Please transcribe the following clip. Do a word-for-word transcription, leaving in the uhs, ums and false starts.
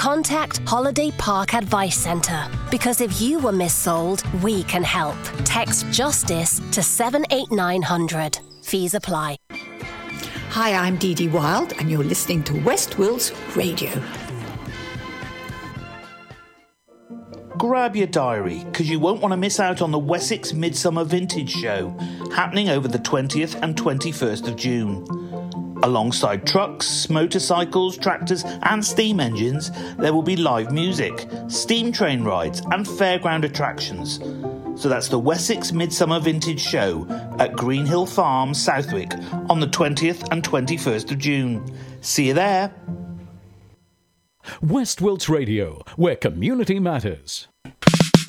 Contact Holiday Park Advice Centre, because if you were missold, we can help. Text JUSTICE to seven eight nine hundred. Fees apply. Hi, I'm Dee Dee Wild, and you're listening to West Wilts Radio. Grab your diary, because you won't want to miss out on the Wessex Midsummer Vintage Show, happening over the twentieth and twenty-first of June. Alongside trucks, motorcycles, tractors and steam engines, there will be live music, steam train rides and fairground attractions. So that's the Wessex Midsummer Vintage Show at Greenhill Farm, Southwick, on the twentieth and twenty-first of June. See you there. West Wilts Radio, where community matters.